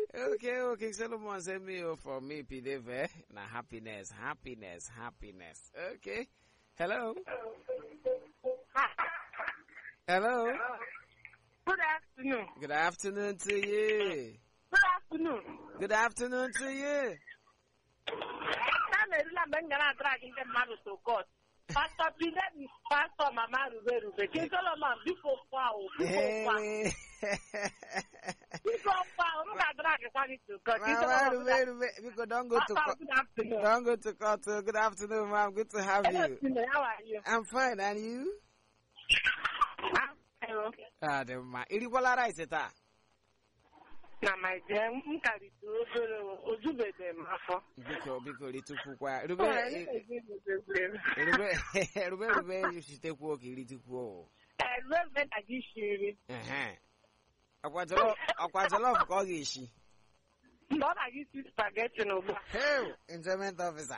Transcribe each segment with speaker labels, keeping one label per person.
Speaker 1: Okay. Solomon send me for me, Pideve. Na happiness. Okay. Hello. Hello.
Speaker 2: Good afternoon.
Speaker 1: Good afternoon to you.
Speaker 2: Good afternoon.
Speaker 1: Good afternoon to you.
Speaker 2: I'm going to drag in the mother to God. Pastor Peter is Pastor Mama Rube. King Solomon, before foul. Before foul, look at drag to God.
Speaker 1: Mama Rube, don't go to court. Don't go to court. Good afternoon, ma'am. Good to have you.
Speaker 2: How are you?
Speaker 1: I'm fine, and you? Ah, the ma. Iriwala rice ta.
Speaker 2: Na my dear, carry to Ojube them afọ.
Speaker 1: Biko litukwa. Rube, you should take walk litukwa.
Speaker 2: Rube agishiri.
Speaker 1: Akwajalo ko gishi.
Speaker 2: Not agishiri spaghetti no.
Speaker 1: Hey, enjoyment officer.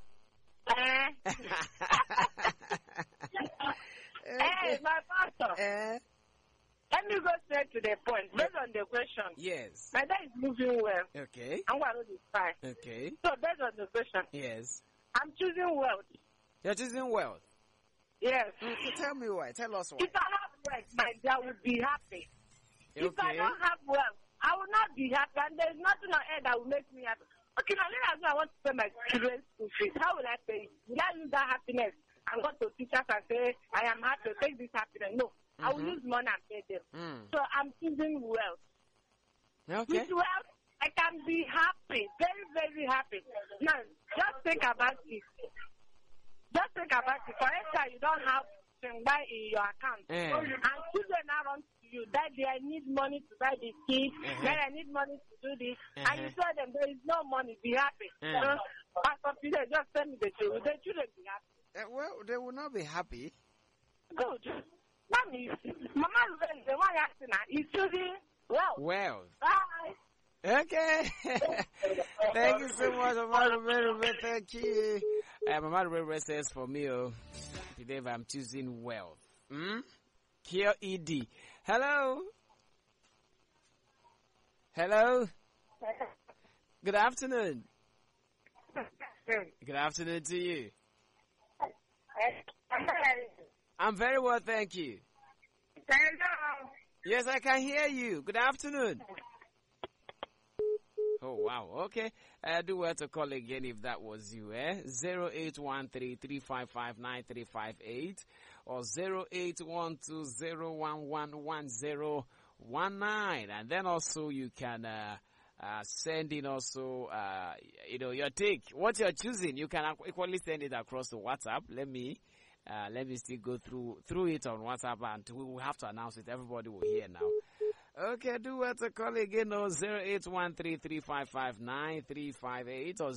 Speaker 2: Hey, my pastor. Let me go straight to the point. Based on the question.
Speaker 1: Yes.
Speaker 2: My dad is moving well.
Speaker 1: Okay.
Speaker 2: And what is fine.
Speaker 1: Okay.
Speaker 2: So based on the question.
Speaker 1: Yes.
Speaker 2: I'm choosing wealth.
Speaker 1: You're choosing wealth?
Speaker 2: Yes.
Speaker 1: So tell me why. Tell us why.
Speaker 2: If I have wealth, my dad would be happy.
Speaker 1: Okay.
Speaker 2: If I don't have wealth, I will not be happy. And there's nothing on earth that will make me happy. Okay, now let us know I want to pay my children's school fees. How will I pay it? Will I use that happiness and go to teachers and say, I am happy, take this happiness? No. I will use money and pay them. So I'm choosing wealth.
Speaker 1: Okay.
Speaker 2: With wealth, I can be happy, very, very happy. Now, just think about it. Just think about it. For instance, you don't have buy in your account. And children now run to you. Daddy, I need money to buy this kid. Then I need money to do this. And you tell them there is no money. Be happy. So, Pastor Peter, just tell me the truth. The children be happy.
Speaker 1: Well, they will not be happy.
Speaker 2: Good. Mommy, Mama, the one asking her is choosing wealth.
Speaker 1: Wealth.
Speaker 2: Bye.
Speaker 1: Okay. Thank you so much, Mama Rube. Thank you. Mama Rube says for me, today I'm choosing wealth. Kia ED. Hello. Hello. Good afternoon. Good afternoon to you. I'm very well, thank you.
Speaker 2: Hello.
Speaker 1: Yes, I can hear you. Good afternoon. Oh, wow. Okay. Do well to call again if that was you, 0813-355-9358 or 0812-011-1019. And then also you can send in also, your take. What you're choosing, you can equally send it across to WhatsApp. Let me still go through it on WhatsApp, and we will have to announce it. Everybody will hear now. Okay, do what to call again on 0813-355-9358 or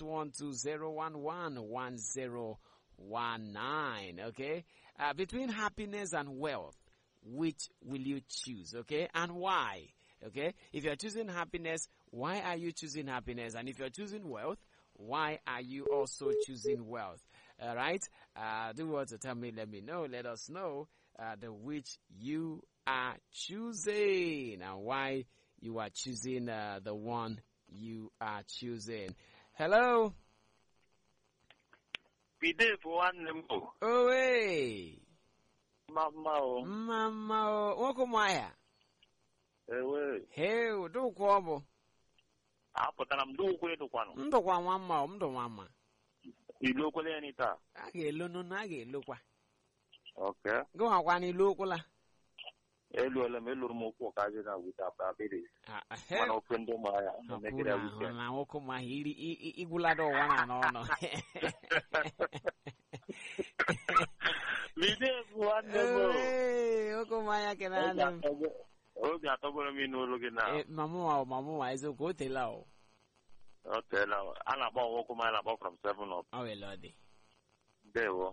Speaker 1: 0812-011-1019. Okay, between happiness and wealth, which will you choose? Okay, and why? Okay, if you're choosing happiness, why are you choosing happiness? And if you're choosing wealth, why are you also choosing wealth? All right. Do you want to tell me? Let me know. Let us know the which you are choosing and why you are choosing the one you are choosing. Hello. Oh, hey. Mama. Welcome, Maya. Hey, do kwabo. Ndokwa mama.
Speaker 3: Ilu kwele anita.
Speaker 1: Age lono na age lokwa.
Speaker 3: Okay.
Speaker 1: Go akwa ni lokola.
Speaker 3: Elu ele meluru mo ko kaje na wita ba bere. Mana okwendo ma ya. Nekira wita.
Speaker 1: Na woko ma hiri igula do wana no.
Speaker 3: Lide buane bo.
Speaker 1: Eh, woko ma ya kenana.
Speaker 3: Obi atogoro mi no loge na.
Speaker 1: Mamu wa ezo ko tela o.
Speaker 3: Okay, now ana ba woko ma na ba from 7 up.
Speaker 1: Oh, Lordy.
Speaker 3: Ndewo.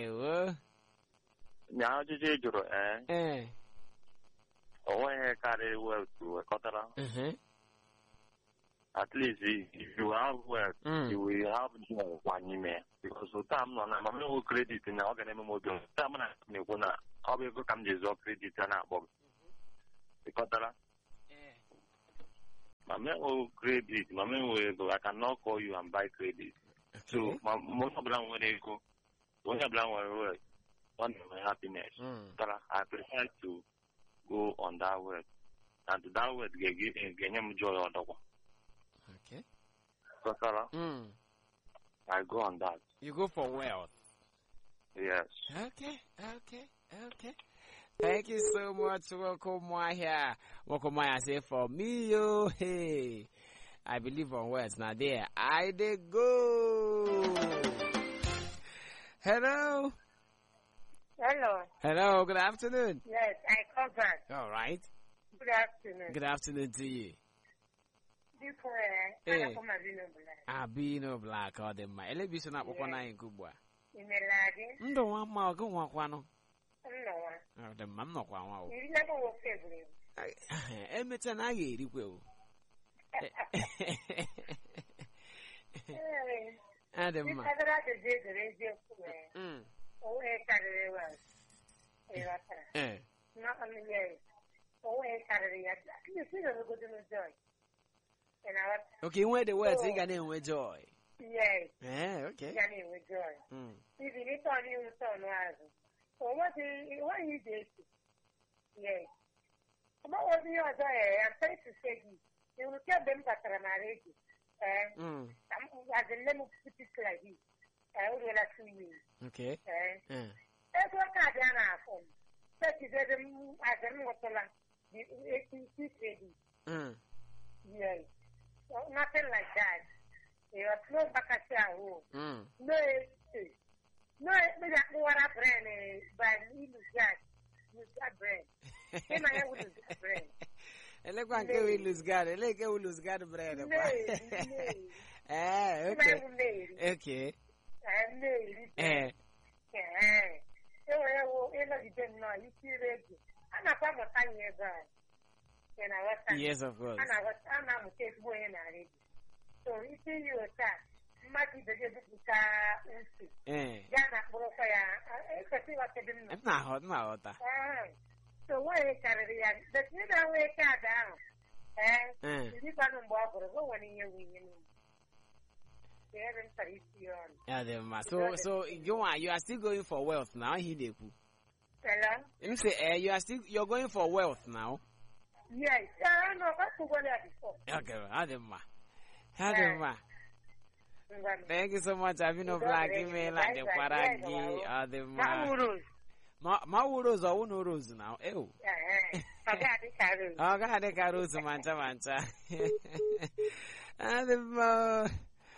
Speaker 3: Nya ajije juro Owe carry well to Kotara. At least if you have work, you will have one email. Because the time on I'm no credit in the organization. Time on I'll be come to credit and about the Kotara. My man will credit. My man will go. I cannot call you and buy credit. So most of them when they go, when they work, one of my happiness. But I prefer to go on that word, and that word get him joy or the one.
Speaker 1: Okay.
Speaker 3: So I go on that.
Speaker 1: You go for wealth.
Speaker 3: Yes.
Speaker 1: Okay. Thank you so much, Wokomaya. Wokomaya say for me, yo, hey. I believe on words. Now there, I dey go. Hello. Hello, good afternoon.
Speaker 2: Yes, I come back.
Speaker 1: All right.
Speaker 2: Good afternoon.
Speaker 1: Good afternoon to you.
Speaker 2: Before
Speaker 1: Abino Black or the my elevation up on I in Kubwa.
Speaker 2: In the lady?
Speaker 1: No one more go one.
Speaker 2: No one.
Speaker 1: The mam no one.
Speaker 2: You never walk every.
Speaker 1: Emerson, I get it will. Adam.
Speaker 2: Not only
Speaker 1: okay, where the words you can name with joy.
Speaker 2: Yes.
Speaker 1: Okay.
Speaker 2: Can name with joy. If you need on you, son, so what you did? Yes. About what you are there, I'm trying to say you will tell them that I'm married. As the name of put it like this. I would like to you.
Speaker 1: Okay.
Speaker 2: That's what I done for. That is as a motor, the 18th ready. Yes. So nothing like that. You are no back at your home. No, what I brand by me, you got brand. Then I wouldn't get brand.
Speaker 1: And look, one can lose God, and like you lose God bread. Okay.
Speaker 2: I'm married.
Speaker 1: Yes, of course.
Speaker 2: So you see you attack. So why carry the other way down? You can't go when you're
Speaker 1: so you are still going for wealth now.
Speaker 2: Hello?
Speaker 1: You say you're going for wealth now.
Speaker 2: Yes, I know what to go there before.
Speaker 1: Okay, Adema. Thank you so much. I've been black email and the Paragi Adema. Mauros or Unuros now. Ew. Oh, God, the Carus Mancha. Adema.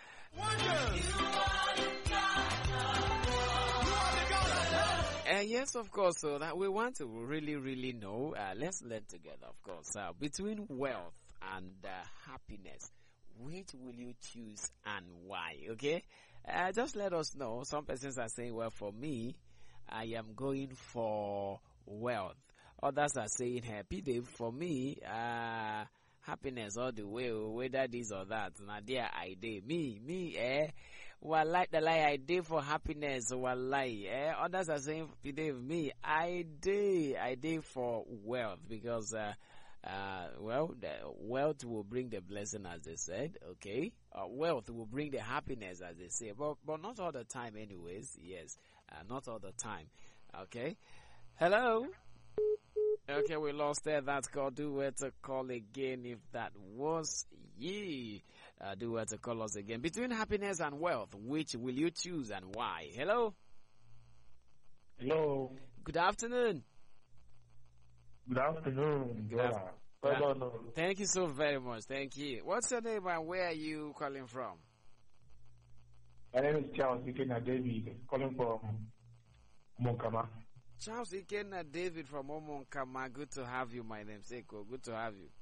Speaker 1: Yes, of course. So that we want to really know. Let's learn together, of course. Between wealth and happiness, which will you choose and why? Okay, just let us know. Some persons are saying, "Well, for me, I am going for wealth." Others are saying, "Happy day for me." Happiness all the way, whether this or that. Now, there I did. Me, well, like the lie I did for happiness, well, lie, Others are saying, me, I did for wealth, because, well, the wealth will bring the blessing, as they said, okay? Wealth will bring the happiness, as they say, but not all the time anyways, yes, not all the time, okay? Hello? Okay, we lost there. That's called. Do where to call again if that was ye. Do where to call us again. Between happiness and wealth, which will you choose and why? Hello?
Speaker 4: Hello.
Speaker 1: Good afternoon.
Speaker 4: Good afternoon.
Speaker 1: Thank you so very much. Thank you. What's your name and where are you calling from?
Speaker 4: My name is Charles Ikenna David, calling from Monkama.
Speaker 1: Charles Ikenna David from Omonkama. Good to have you, my name Seko. Good to have you.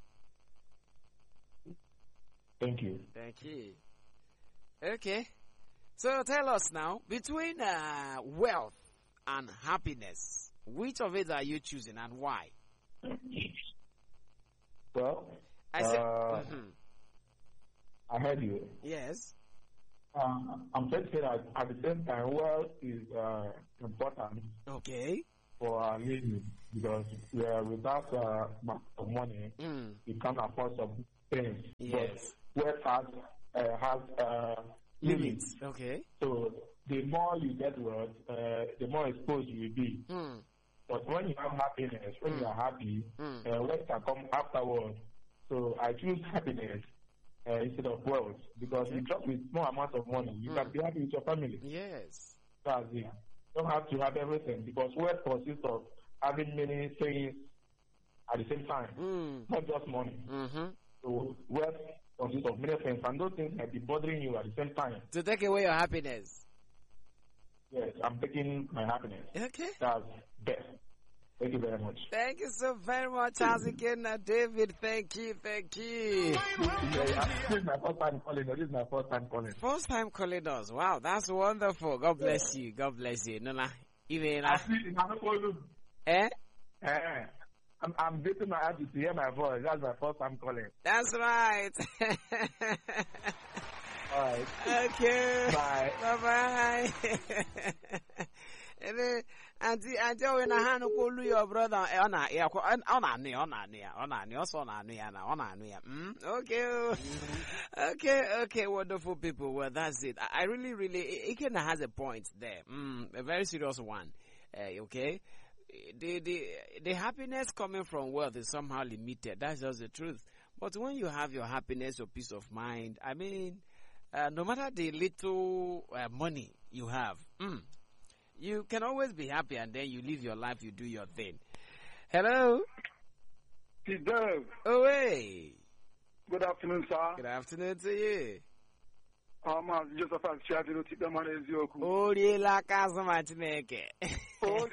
Speaker 4: Thank you.
Speaker 1: Thank you. Okay. So tell us now, between wealth and happiness, which of it are you choosing and why?
Speaker 4: Well, I heard you.
Speaker 1: Yes.
Speaker 4: I'm trying to say that at the same time, wealth is important.
Speaker 1: Okay.
Speaker 4: For our living, because without much of money, you can't afford some things.
Speaker 1: Yes.
Speaker 4: has limits.
Speaker 1: Okay.
Speaker 4: So the more you get wealth, the more exposed you will be. But when you have happiness, when you are happy, wealth can come afterwards. So I choose happiness instead of wealth, because you just with small amount of money, you can be happy with your family.
Speaker 1: Yes.
Speaker 4: That's it. You don't have to have everything, because wealth consists of having many things at the same time, not just money. So wealth consists of many things, and those things might be bothering you at the same time.
Speaker 1: To take away your happiness.
Speaker 4: Yes, I'm taking my happiness.
Speaker 1: Okay.
Speaker 4: That's best. Thank you very much.
Speaker 1: Thank you so very much, again, David. Thank you.
Speaker 4: This is my first time calling.
Speaker 1: First time calling us. Wow, that's wonderful. God bless you. God bless you. Nona, even
Speaker 4: I'm beating my heart to hear my voice. That's my first time calling.
Speaker 1: That's right.
Speaker 4: All right.
Speaker 1: Okay.
Speaker 4: Bye.
Speaker 1: Bye. And then, Auntie, when I hand over your brother, Okay, wonderful people. Well, that's it. I really, Ikenna has a point there. A very serious one. Okay. The happiness coming from wealth is somehow limited. That's just the truth. But when you have your happiness, your peace of mind, I mean, no matter the little money you have, you can always be happy, and then you live your life, you do your thing. Hello?
Speaker 5: Good afternoon, sir.
Speaker 1: Good afternoon to you.
Speaker 5: Joseph Chiadino Tikamana Ezioku.
Speaker 1: Oh, you like us, Machineke.
Speaker 5: Oh,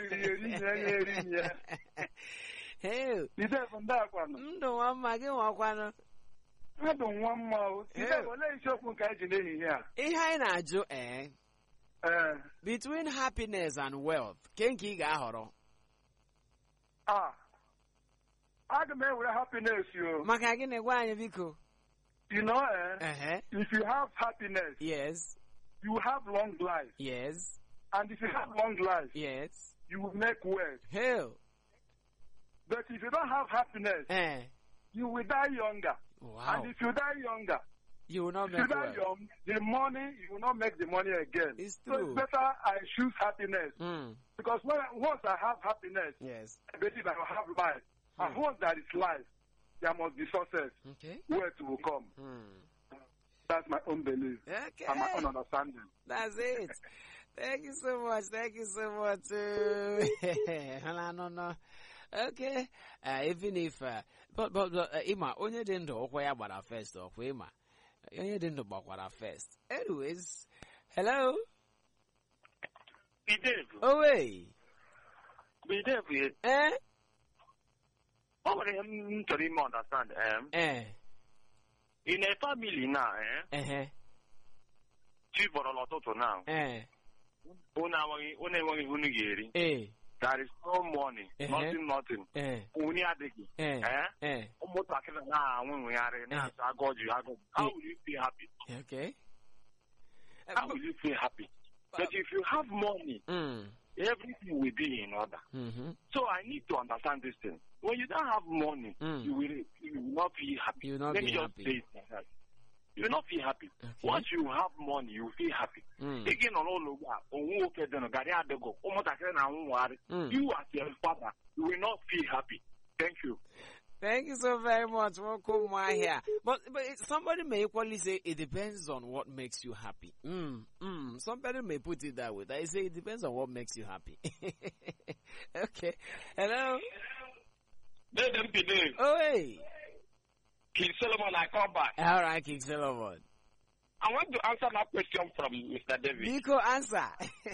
Speaker 1: Hey,
Speaker 5: you there from that one?
Speaker 1: No one, my girl, one.
Speaker 5: I don't want more. You have a late shop from Kajin here.
Speaker 1: Between happiness and wealth, Kenki Gahoro.
Speaker 5: I can make with happiness, you.
Speaker 1: Makagine, why, Vico?
Speaker 5: You know, if you have happiness,
Speaker 1: yes,
Speaker 5: you have long life.
Speaker 1: Yes.
Speaker 5: And if you have long life,
Speaker 1: yes,
Speaker 5: you will make wealth.
Speaker 1: Hell.
Speaker 5: But if you don't have happiness, you will die younger.
Speaker 1: Wow.
Speaker 5: And if you die younger,
Speaker 1: you will not
Speaker 5: if
Speaker 1: make
Speaker 5: you die young, the money, you will not make the money again.
Speaker 1: It's true.
Speaker 5: So it's better I choose happiness. Because once I have happiness,
Speaker 1: yes,
Speaker 5: I believe I will have life. And once there is life, there must be success.
Speaker 1: Okay.
Speaker 5: Wealth will come. That's my own belief.
Speaker 1: Okay.
Speaker 5: And my own understanding.
Speaker 1: That's it. Thank you so much. Thank you so much. No. Okay. Even if, but Ima, only didn't know where about our first or Ima. Only didn't know about our first. Anyways, hello.
Speaker 3: Be there.
Speaker 1: Oh, hey.
Speaker 3: Be there. How would I understand? In a family now, two for a lot of now. There is no money, nothing. Only a digging. Almost like when we are in, I got you. How will you be happy?
Speaker 1: Okay.
Speaker 3: How will you feel happy? But if you have money, everything will be in order. So I need to understand this thing. When you don't have money, you will not be happy.
Speaker 1: You will not
Speaker 3: Let
Speaker 1: be
Speaker 3: me
Speaker 1: happy.
Speaker 3: just say it like that. You will not be happy.
Speaker 1: Okay.
Speaker 3: Once you have money, you will feel happy. Again, on all you as your father, you will not feel happy. Thank you.
Speaker 1: Thank you so very much. Welcome, my here. But somebody may equally say it depends on what makes you happy. Somebody may put it that way. I say it depends on what makes you happy. Okay. Hello. Oh, hey.
Speaker 3: King Solomon, I come back.
Speaker 1: All right, King Solomon.
Speaker 3: I want to answer that question from Mr. David.
Speaker 1: Nico, answer.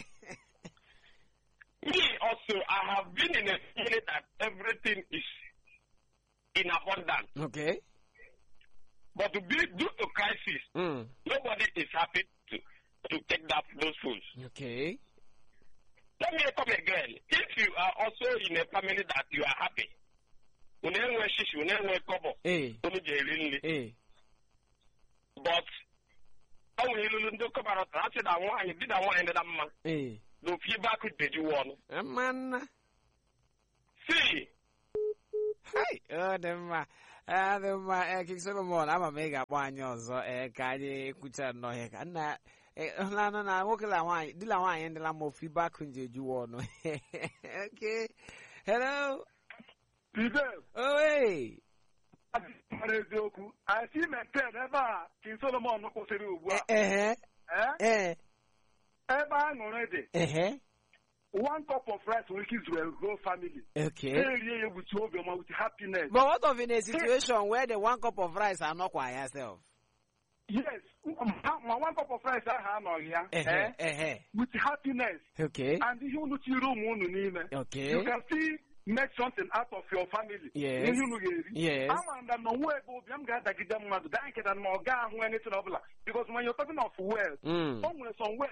Speaker 3: Me also, I have been in a feeling that everything is in abundance.
Speaker 1: Okay.
Speaker 3: But due to crisis, nobody is happy to take those foods.
Speaker 1: Okay.
Speaker 3: Let me come again. If you are also in a family that you are happy, but how will you do about that? I want you did I want ended up no feedback could be you one.
Speaker 1: Man.
Speaker 3: See,
Speaker 1: Hey, the King Solomon, I'm a mega one, so a Kanye Kucha no heck, and that. I walk a line, the line, and the lamb of feedback when you want. Okay. Hello. Oh, hey.
Speaker 5: I see my pen ever King Solomon no Koseru. Already. One cup of rice will give to a whole family.
Speaker 1: Okay.
Speaker 5: With happiness.
Speaker 1: But what of in a situation where the 1 cup of rice are not by yourself?
Speaker 5: Yes, my 1 cup of rice I have on here. With happiness.
Speaker 1: Okay.
Speaker 5: And you look your room.
Speaker 1: Okay.
Speaker 5: You can see make something out of your family.
Speaker 1: Yes. Yes.
Speaker 5: Because when you're talking of wealth, somewhere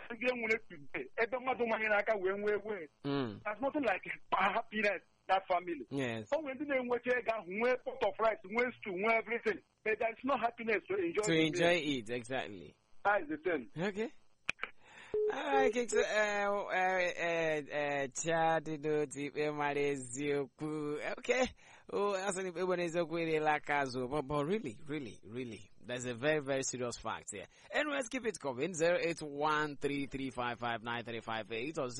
Speaker 5: there's nothing like happiness, that family.
Speaker 1: Yes.
Speaker 5: So when they pot of rice, stew, everything, but there's no happiness to enjoy.
Speaker 1: To enjoy it, exactly.
Speaker 5: That is the thing.
Speaker 1: Okay. All right, so okay. Oh, everyone is okay, but really, there's a very, very serious fact here. Anyways, keep it coming. 08133559358 or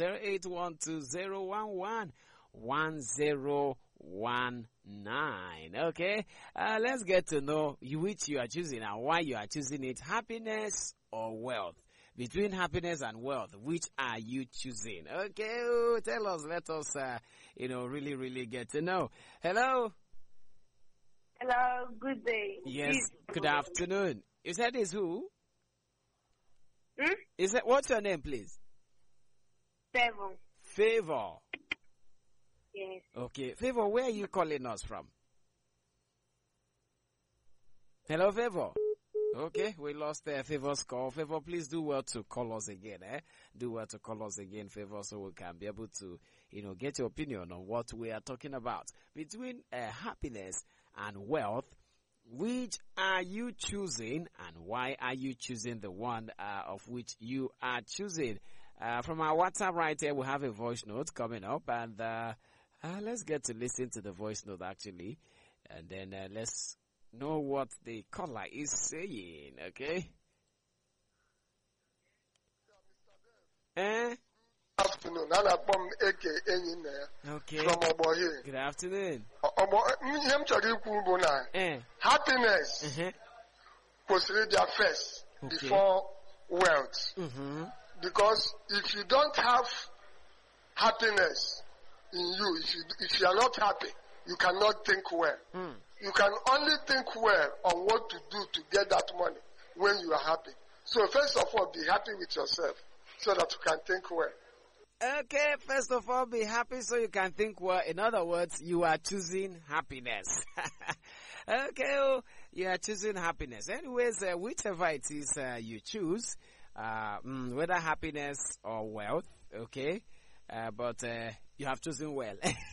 Speaker 1: 08120111019. Okay, let's get to know which you are choosing and why you are choosing it: happiness or wealth. Between happiness and wealth, which are you choosing? Okay, tell us, let us, really, really get to know. Hello?
Speaker 2: Hello, good day.
Speaker 1: Yes, good afternoon. You said is who?
Speaker 2: Hmm?
Speaker 1: Is that, what's your name, please? Favor.
Speaker 2: Yes.
Speaker 1: Okay, Favor, where are you calling us from? Hello, Favor? Okay, we lost Favor's call. Favor, please do well to call us again. Do well to call us again, Favor, so we can be able to, get your opinion on what we are talking about. Between happiness and wealth, which are you choosing and why are you choosing the one of which you are choosing? From our WhatsApp right here, we have a voice note coming up, and let's get to listen to the voice note actually, and then let's know what the caller is saying, okay?
Speaker 6: Afternoon.
Speaker 1: Okay.
Speaker 6: From Obohi.
Speaker 1: Good afternoon.
Speaker 6: Happiness was really first before wealth. Because if you don't have happiness in you, if you are not happy, you cannot think well. You can only think well on what to do to get that money when you are happy. So first of all, be happy with yourself so that you can think well.
Speaker 1: Okay, first of all, be happy so you can think well. In other words, you are choosing happiness. Okay, you are choosing happiness. Anyways, whichever it is you choose, whether happiness or wealth, okay, but you have chosen well.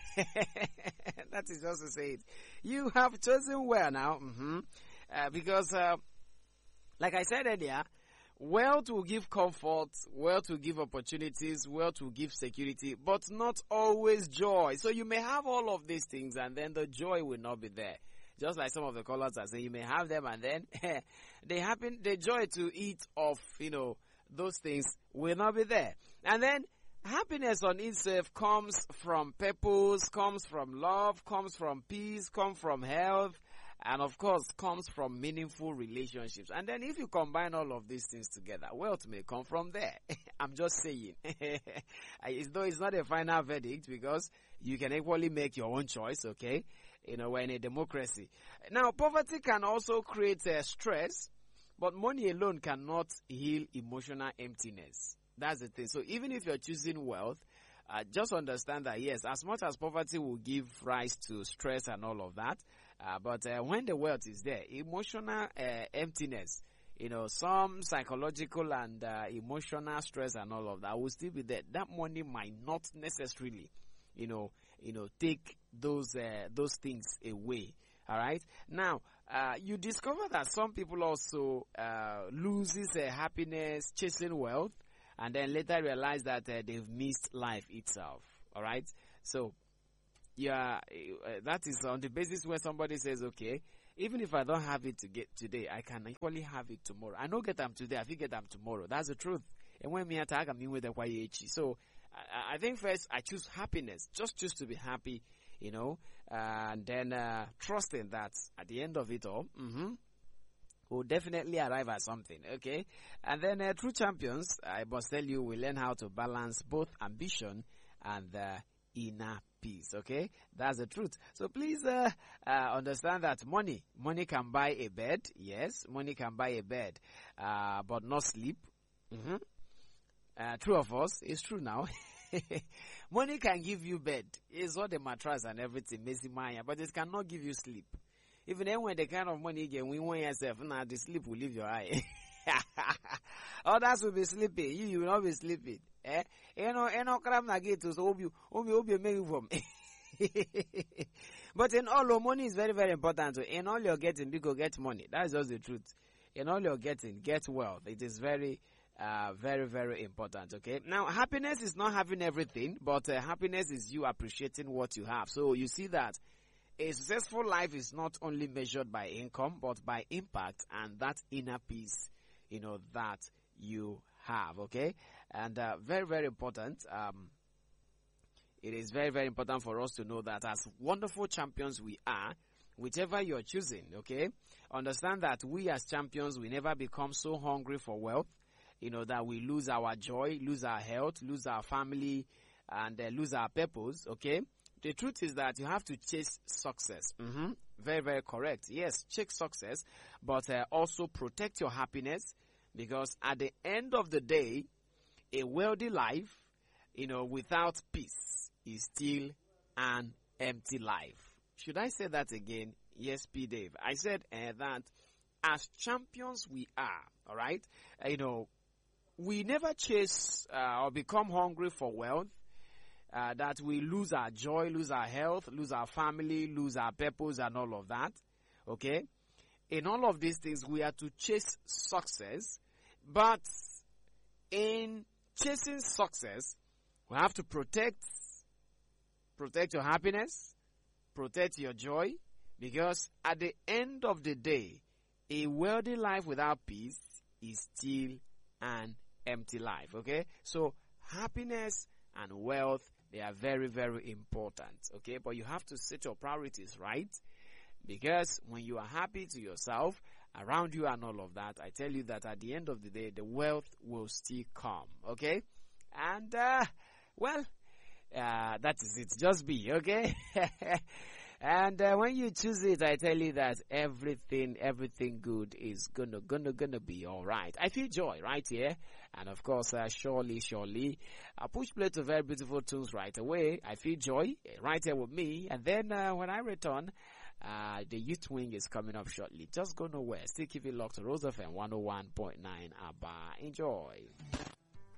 Speaker 1: That is just to say it. You have chosen well now, because, like I said earlier, wealth will give comfort, wealth will give opportunities, wealth will give security, but not always joy. So you may have all of these things and then the joy will not be there. Just like some of the callers are saying, you may have them and then the joy to eat of, those things will not be there. And then happiness on itself comes from purpose, comes from love, comes from peace, comes from health, and of course comes from meaningful relationships. And then if you combine all of these things together, wealth may come from there. I'm just saying. Though it's not a final verdict because you can equally make your own choice, okay? We're in a democracy. Now, poverty can also create stress, but money alone cannot heal emotional emptiness. That's the thing. So even if you're choosing wealth, just understand that, yes, as much as poverty will give rise to stress and all of that, but when the wealth is there, emotional emptiness, some psychological and emotional stress and all of that will still be there. That money might not necessarily, take those things away. All right. Now, you discover that some people also loses happiness chasing wealth, and then later realize that they've missed life itself. All right. So that is on the basis where somebody says, okay, even if I don't have it to get today, I can equally have it tomorrow. I don't get them today, I will get them tomorrow. That's the truth. And when me attack, I mean with the YH. So I think first I choose happiness. Just choose to be happy, and then trusting that at the end of it all, we'll definitely arrive at something, okay? And then true champions, I must tell you, we learn how to balance both ambition and inner peace, okay? That's the truth. So please understand that money can buy a bed. Yes, money can buy a bed, but not sleep. True of us, it's true now. Money can give you bed. It's all the mattress and everything, but it cannot give you sleep. Even then, when the kind of money you get, when you want yourself, now the sleep will leave your eye. Others will be sleeping. You will not be sleeping. Crap na get to so obi make from. But in all, money is very, very important. So in all you're getting, you go get money. That's just the truth. In all you're getting, get wealth. It is very, very, very important. Okay. Now, happiness is not having everything, but happiness is you appreciating what you have. So you see that a successful life is not only measured by income, but by impact and that inner peace, that you have. Okay. And very, very important. It is very, very important for us to know that as wonderful champions we are, whichever you're choosing, okay, understand that we as champions, we never become so hungry for wealth, that we lose our joy, lose our health, lose our family, and lose our purpose, okay? The truth is that you have to chase success. Very, very correct. Yes, chase success, but also protect your happiness, because at the end of the day, a wealthy life, without peace is still an empty life. Should I say that again? Yes, P. Dave. I said that as champions we are, all right? We never chase or become hungry for wealth, that we lose our joy, lose our health, lose our family, lose our purpose and all of that, okay? In all of these things, we are to chase success, but in chasing success, we have to protect your happiness, protect your joy, because at the end of the day, a wealthy life without peace is still an empty life, okay? So happiness and wealth, they are very, very important, okay? But you have to set your priorities right, because when you are happy to yourself, around you and all of that, I tell you that at the end of the day, the wealth will still come, okay? And, that is it. Just be, okay? And when you choose it, I tell you that everything good is gonna be all right. I feel joy right here, and of course, surely, I push play to very beautiful tunes right away. I feel joy right here with me, and then when I return, the youth wing is coming up shortly. Just go nowhere. Still keep it locked to Rose FM 101.9 Aba. Enjoy.